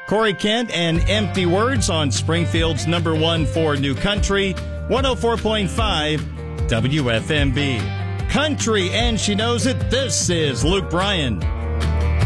Corey Kent and Empty Words on Springfield's number one for New Country, 104.5 WFMB. Country, and she knows it. This is Luke Bryan.